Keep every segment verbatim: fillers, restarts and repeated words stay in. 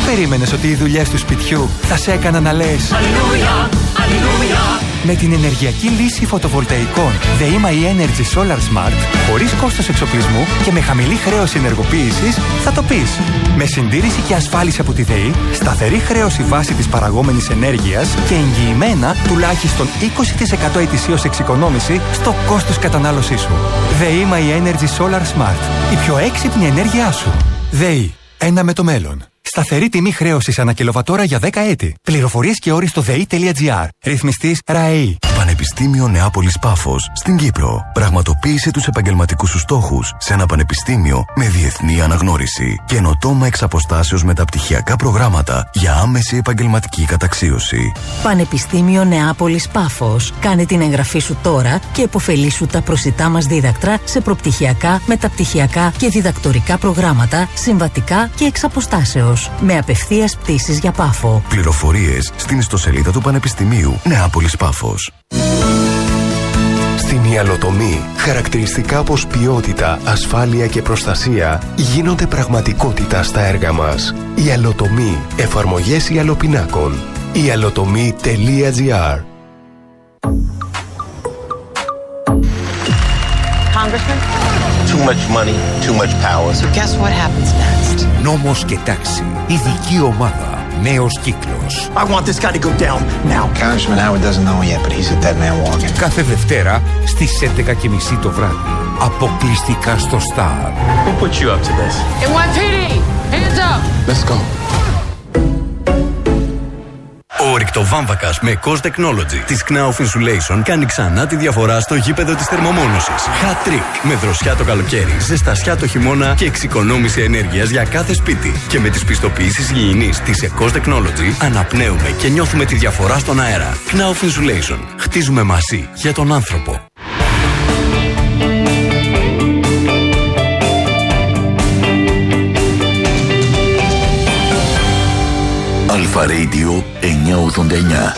περίμενες ότι οι δουλειές του σπιτιού θα σε έκαναν να λες Αλληλούια, αλληλούια. Με την ενεργειακή λύση φωτοβολταϊκών ΔΕΗ Energy Solar Smart, χωρίς κόστος εξοπλισμού και με χαμηλή χρέωση ενεργοποίησης, θα το πεις. Με συντήρηση και ασφάλιση από τη ΔΕΗ, σταθερή χρέωση βάση της παραγόμενης ενέργειας και εγγυημένα τουλάχιστον είκοσι τοις εκατό ετησίως εξοικονόμηση στο κόστος κατανάλωσής σου. ΔΕΗ Energy Solar Smart. Η πιο έξυπνη ενέργειά σου. ΔΕΗ. Ένα με το μέλλον. Σταθερή τιμή χρέωσης ανά κιλοβατόρα για δέκα έτη. Πληροφορίες και όροι στο δε ι τελεία τζι άρ. Ρυθμιστής ΡΑΕΗ. Πανεπιστήμιο Νεάπολης Πάφος στην Κύπρο. Πραγματοποίησε τους επαγγελματικούς σου στόχους σε ένα πανεπιστήμιο με διεθνή αναγνώριση. Καινοτόμα εξ αποστάσεως μεταπτυχιακά προγράμματα για άμεση επαγγελματική καταξίωση. Πανεπιστήμιο Νεάπολης Πάφος. Κάνε την εγγραφή σου τώρα και επωφελήσου τα προσιτά μας δίδακτρα σε προπτυχιακά, μεταπτυχιακά και διδακτορικά προγράμματα, συμβατικά και εξ αποστάσεως. Με απευθείας πτήσεις για Πάφο. Πληροφορίες στην ιστοσελίδα του Πανεπιστημίου Νεάπολης Πάφος. Στην Ιαλοτομή, χαρακτηριστικά όπως ποιότητα, ασφάλεια και προστασία γίνονται πραγματικότητα στα έργα μας. Ιαλοτομή. Εφαρμογές ιαλοπινάκων. ιαλοτομή τελεία τζι άρ. Congressman? Too much money, too much power. So guess what happens next? Νόμος και τάξη. Ειδική ομάδα. Νέος κύκλος. I want this guy to go down now. Congressman Howard doesn't know yet, but he's a dead man walking. Κάθε Δευτέρα στις έντεκα και μισή το βράδυ. Αποκλειστικά στο Star. Who put you up to this? εν γουάι πι ντι, hands up. Let's go. Ο ρηκτοβάμβακας με Cos Technology της Knauf Insulation κάνει ξανά τη διαφορά στο γήπεδο της θερμομόνωσης. Hat trick. Με δροσιά το καλοκαίρι, ζεστασιά το χειμώνα και εξοικονόμηση ενέργειας για κάθε σπίτι. Και με τις πιστοποιήσεις υγιεινής της Cos Technology αναπνέουμε και νιώθουμε τη διαφορά στον αέρα. Knauf Insulation. Χτίζουμε μαζί για τον άνθρωπο. Αλφα Radio εννιακόσια ογδόντα εννιά.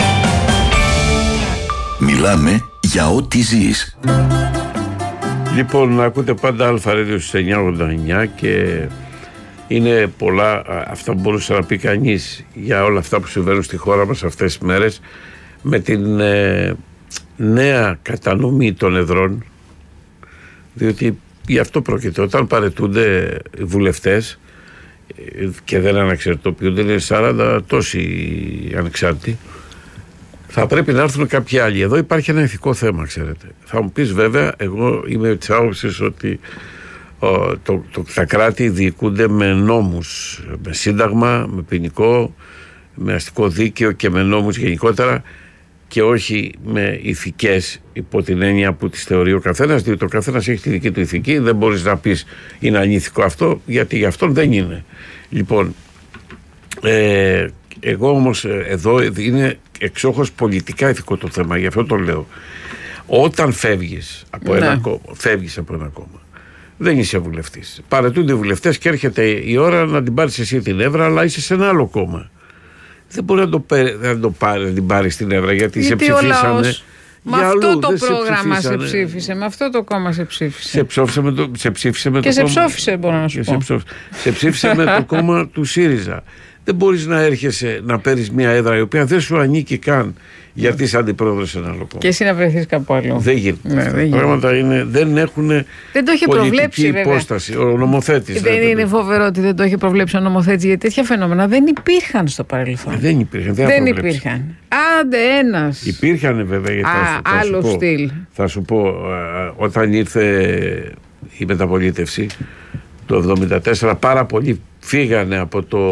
Μιλάμε για ό,τι ζεις. Λοιπόν, ακούτε πάντα Αλφα Radio στις εννιακόσια ογδόντα εννιά και είναι πολλά αυτά που μπορούσε να πει κανείς για όλα αυτά που συμβαίνουν στη χώρα μας αυτές τις μέρες με την ε, νέα κατανομή των εδρών, διότι γι' αυτό πρόκειται. Όταν παραιτούνται οι βουλευτές και δεν αναξαρτητοποιούνται, είναι σαράντα τόσοι ανεξάρτητοι, θα πρέπει να έρθουν κάποιοι άλλοι. Εδώ υπάρχει ένα ηθικό θέμα, ξέρετε. Θα μου πεις βέβαια, εγώ είμαι της άποψης ότι ο, το, το, τα κράτη διοικούνται με νόμους, με σύνταγμα, με ποινικό, με αστικό δίκαιο και με νόμους γενικότερα και όχι με ηθικές υπό την έννοια που τις θεωρεί ο καθένας, διότι ο καθένας έχει τη δική του ηθική. Δεν μπορείς να πεις είναι ανήθικο αυτό, γιατί γι' αυτόν δεν είναι. Λοιπόν, ε, εγώ όμως εδώ είναι εξόχως πολιτικά ηθικό το θέμα, γι' αυτό το λέω. Όταν φεύγεις από, ναι. ένα, κόμμα, φεύγεις από ένα κόμμα, δεν είσαι βουλευτής. Παραιτούνται οι βουλευτές και έρχεται η ώρα να την πάρεις εσύ την έδρα, αλλά είσαι σε ένα άλλο κόμμα. Δεν μπορεί να, το, να, το πάρει, να την πάρει στην έδρα, γιατί, γιατί σε ψηφίσανε. Με αυτό αλλού, το πρόγραμμα σε, σε ψήφισε, με αυτό το κόμμα σε ψήφισε. Σε, ψόφισε με το, σε ψήφισε με και το σε κόμμα. ψόφισε, μπορώ να σου και πω. Σε, σε ψήφισε με το κόμμα του ΣΥΡΙΖΑ. Δεν μπορείς να έρχεσαι να παίρνεις μια έδρα η οποία δεν σου ανήκει καν, γιατί είσαι αντιπρόεδρος σε ένα άλλο κόμμα. Και εσύ να βρεθείς κάπου αλλού. Δεν γίνεται. Ναι, δεν πράγματα είναι, δεν έχουν δεν το είχε πολιτική προβλέψει, υπόσταση. Ο νομοθέτης. Δεν είναι φοβερό ότι δεν το είχε προβλέψει ο νομοθέτης, γιατί τέτοια φαινόμενα δεν υπήρχαν στο παρελθόν. Δεν υπήρχαν. Δεν, δεν υπήρχαν. Άντε ένας. Υπήρχαν βέβαια. Γιατί Α, θα, θα άλλο σου στυλ. Πω, θα σου πω, α, όταν ήρθε η μεταπολίτευση το εβδομήντα τέσσερα, πάρα πολλοί φύγανε από το.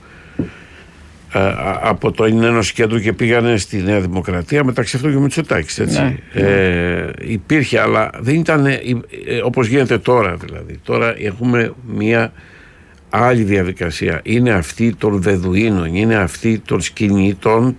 από το Ένωση Κέντρου και πήγανε στη Νέα Δημοκρατία, μεταξύ αυτών και ο Μητσοτάκης, έτσι. Ναι, ε, ναι. Υπήρχε, αλλά δεν ήταν ε, ε, όπως γίνεται τώρα, δηλαδή. Τώρα έχουμε μια άλλη διαδικασία. Είναι αυτή των Βεδουίνων, είναι αυτή των σκηνητών